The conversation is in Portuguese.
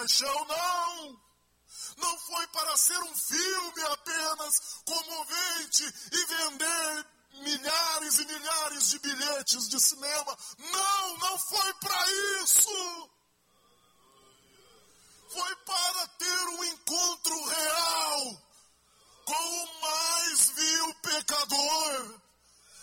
paixão, não. Não foi para ser um filme apenas comovente e vender milhares e milhares de bilhetes de cinema. Não